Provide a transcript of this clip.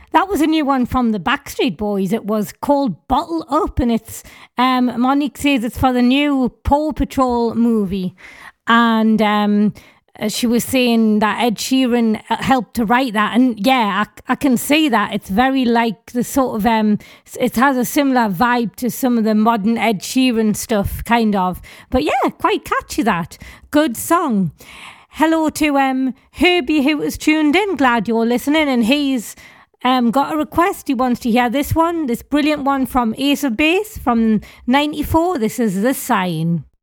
That was a new one from the Backstreet Boys. It was called Bottle Up, and it's Monique says it's for the new Paw Patrol movie. And she was saying that Ed Sheeran helped to write that. And yeah, I can see that. It's very like the sort of, it has a similar vibe to some of the modern Ed Sheeran stuff, kind of. But yeah, quite catchy that. Good song. Hello to Herbie who was tuned in. Glad you're listening. And he's got a request. He wants to hear this one, this brilliant one from Ace of Base from 94. This is The Sign.